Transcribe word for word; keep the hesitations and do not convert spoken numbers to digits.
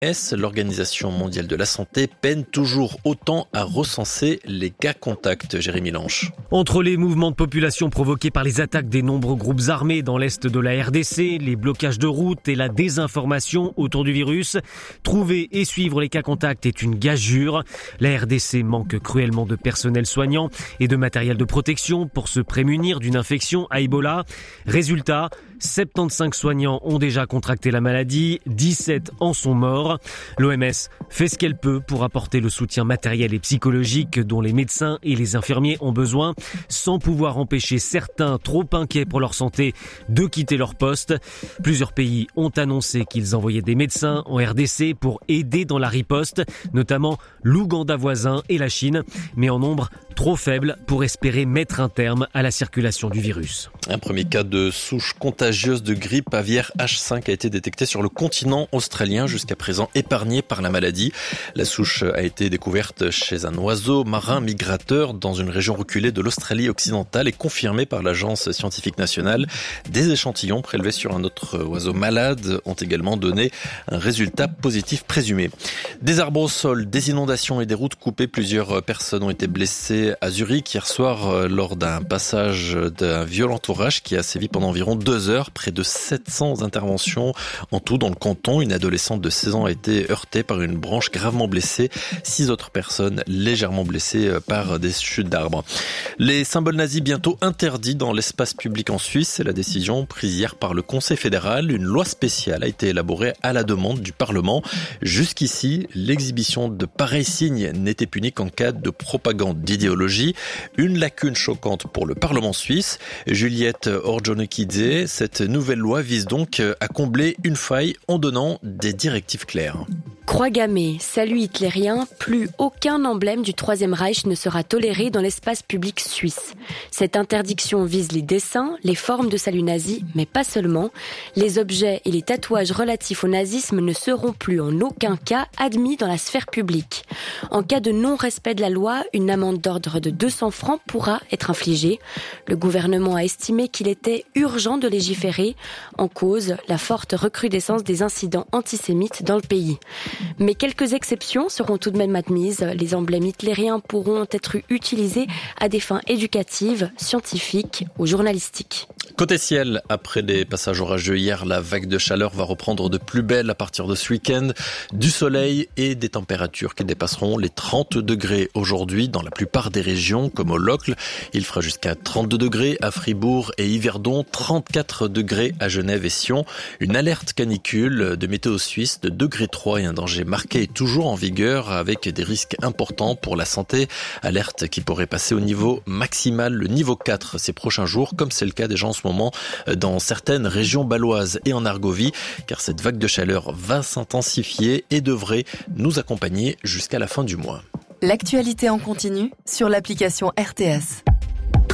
S, l'Organisation mondiale de la santé, peine toujours autant à recenser les cas contacts. Jérémy Lanche. Entre les mouvements de population provoqués par les attaques des nombreux groupes armés dans l'est de la R D C, les blocages de routes et la désinformation autour du virus, trouver et suivre les cas contacts est une gageure. La R D C manque cruellement de personnel soignant et de matériel de protection pour se prémunir d'une infection à Ebola. Résultat, soixante-quinze soignants ont déjà contracté la maladie, dix-sept en sont morts. L'O M S fait ce qu'elle peut pour apporter le soutien matériel et psychologique dont les médecins et les infirmiers ont besoin, sans pouvoir empêcher certains trop inquiets pour leur santé de quitter leur poste. Plusieurs pays ont annoncé qu'ils envoyaient des médecins en R D C pour aider dans la riposte, notamment l'Ouganda voisin et la Chine, mais en nombre trop faible pour espérer mettre un terme à la circulation du virus. Un premier cas de souche contagieuse de grippe aviaire H cinq a été détecté sur le continent australien, jusqu'à présent épargné par la maladie. La souche a été découverte chez un oiseau marin migrateur dans une région reculée de l'Australie occidentale et confirmée par l'Agence scientifique nationale. Des échantillons prélevés sur un autre oiseau malade ont également donné un résultat positif présumé. Des arbres au sol, des inondations et des routes coupées. Plusieurs personnes ont été blessées à Zurich hier soir lors d'un passage d'un violent orage qui a sévi pendant environ deux heures. Près de sept cents interventions en tout dans le canton. Une adolescente de seize ans a été heurtée par une branche gravement blessée. Six autres personnes légèrement blessées par des chutes d'arbres. Les symboles nazis bientôt interdits dans l'espace public en Suisse. C'est la décision prise hier par le Conseil fédéral. Une loi spéciale a été élaborée à la demande du Parlement. Jusqu'ici, l'exhibition de pareils signes n'était punie qu'en cas de propagande d'idéologie. Une lacune choquante pour le Parlement suisse. Juliette Orjonekidze, cette nouvelle loi vise donc à combler une faille en donnant des directives claires. Croix gammée, salut hitlérien, plus aucun emblème du Troisième Reich ne sera toléré dans l'espace public suisse. Cette interdiction vise les dessins, les formes de salut nazi, mais pas seulement. Les objets et les tatouages relatifs au nazisme ne seront plus en aucun cas admis dans la sphère publique. En cas de non-respect de la loi, une amende d'ordre de deux cents francs pourra être infligée. Le gouvernement a estimé qu'il était urgent de légiférer. En cause, la forte recrudescence des incidents antisémites dans le pays. Mais quelques exceptions seront tout de même admises. Les emblèmes hitlériens pourront être utilisés à des fins éducatives, scientifiques ou journalistiques. Côté ciel, après les passages orageux hier, la vague de chaleur va reprendre de plus belle à partir de ce week-end. Du soleil et des températures qui dépasseront les trente degrés aujourd'hui dans la plupart des régions, comme au Locle. Il fera jusqu'à trente-deux degrés à Fribourg et Yverdon, trente-quatre degrés à Genève et Sion. Une alerte canicule de météo suisse de degré trois et un danger marqué est toujours en vigueur avec des risques importants pour la santé. Alerte qui pourrait passer au niveau maximal, le niveau quatre ces prochains jours, comme c'est le cas déjà en ce moment dans certaines régions baloises et en Argovie, car cette vague de chaleur va s'intensifier et devrait nous accompagner jusqu'à la fin du mois. L'actualité en continu sur l'application R T S.